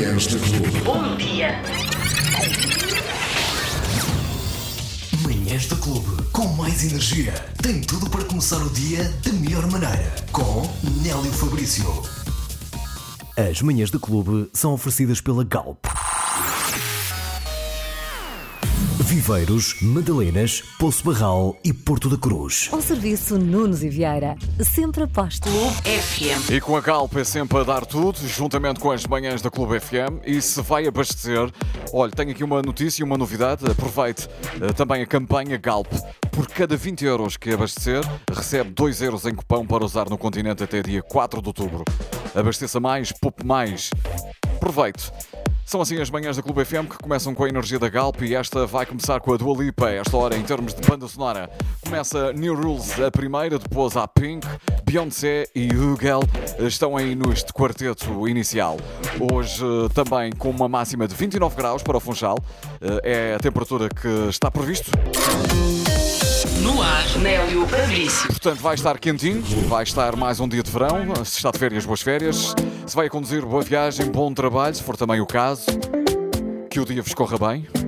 Manhãs da Clube. Bom dia! Manhãs da Clube, com mais energia. Tem tudo para começar o dia da melhor maneira. Com Nélio Fabrício. As Manhãs da Clube são oferecidas pela Galp. Viveiros, Madalenas, Poço Barral e Porto da Cruz. Ao serviço Nunes e Vieira, sempre aposto. Clube FM. E com a Galp é sempre a dar tudo, juntamente com as manhãs da Clube FM. E se vai abastecer, olha, tenho aqui uma notícia e uma novidade. Aproveite também a campanha Galp. Por cada 20 euros que abastecer, recebe 2 euros em cupão para usar no continente até dia 4 de outubro. Abasteça mais, poupe mais. Aproveite. São assim as manhãs da Clube FM que começam com a energia da Galp e esta vai começar com a Dua Lipa. Esta hora, em termos de banda sonora, começa New Rules, a primeira, depois a Pink, Beyoncé e Hugel estão aí neste quarteto inicial. Hoje também com uma máxima de 29 graus para o Funchal, é a temperatura que está previsto. No ar, Nélio Fabrício. Portanto, vai estar quentinho, vai estar mais um dia de verão. Se está de férias, boas férias. Se vai a conduzir, boa viagem, bom trabalho, se for também o caso. Que o dia vos corra bem.